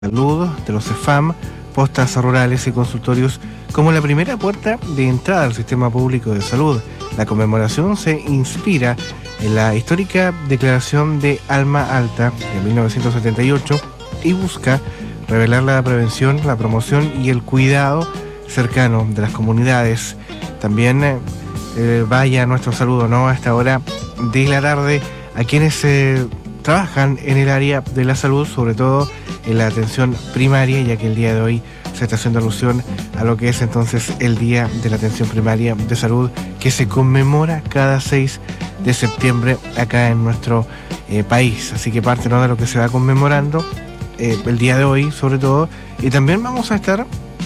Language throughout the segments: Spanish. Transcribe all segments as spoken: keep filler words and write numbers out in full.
Salud de los CEFAM, postas rurales y consultorios como la primera puerta de entrada al sistema público de salud. La conmemoración se inspira en la histórica Declaración de Alma Alta de mil novecientos setenta y ocho y busca revelar la prevención, la promoción y el cuidado cercano de las comunidades. También eh, eh, vaya nuestro saludo, ¿no?, a esta hora de la tarde a quienes eh, trabajan en el área de la salud, sobre todo en la atención primaria, ya que el día de hoy se está haciendo alusión a lo que es entonces el Día de la Atención Primaria de Salud, que se conmemora cada seis de septiembre acá en nuestro eh, país. Así que parte, ¿no?, de lo que se va conmemorando eh, el día de hoy, sobre todo. Y también vamos a estar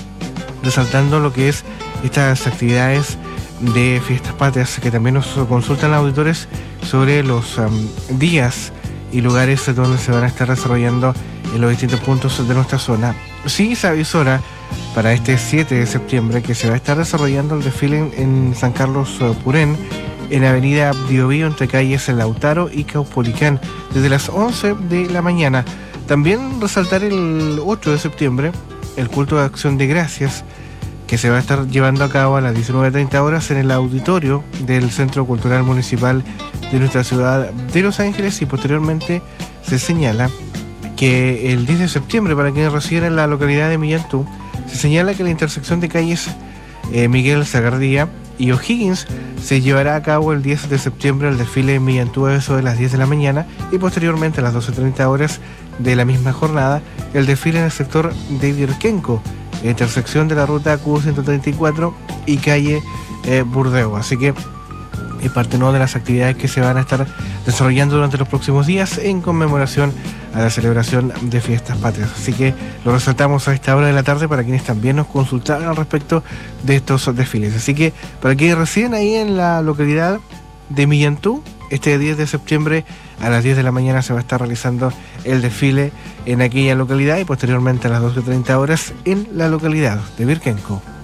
resaltando lo que es estas actividades de fiestas patrias, que también nos consultan auditores sobre los um, días y lugares donde se van a estar desarrollando en los distintos puntos de nuestra zona. Sí se avisora para este siete de septiembre que se va a estar desarrollando el desfile en, en San Carlos uh, Purén, en Avenida Biobío, entre calles Lautaro y Caupolicán, desde las once de la mañana. También resaltar el ocho de septiembre el culto de acción de gracias, que se va a estar llevando a cabo a las diecinueve treinta horas en el auditorio del Centro Cultural Municipal de nuestra ciudad de Los Ángeles, y posteriormente se señala que el diez de septiembre, para quienes residen en la localidad de Millantú, se señala que la intersección de calles eh, Miguel Sagardía y O'Higgins se llevará a cabo el diez de septiembre el desfile en Millantú a eso de las diez de la mañana, y posteriormente a las doce treinta horas de la misma jornada el desfile en el sector de Virquenco, intersección de la ruta Q ciento treinta y cuatro y calle eh, Burdeo. Así que es parte, ¿no?, de las actividades que se van a estar desarrollando durante los próximos días en conmemoración a la celebración de fiestas patrias. Así que lo resaltamos a esta hora de la tarde para quienes también nos consultaron al respecto de estos desfiles. Así que para quienes residen ahí en la localidad de Millantú, este diez de septiembre a las diez de la mañana se va a estar realizando el desfile en aquella localidad, y posteriormente a las doce treinta horas en la localidad de Virquenco.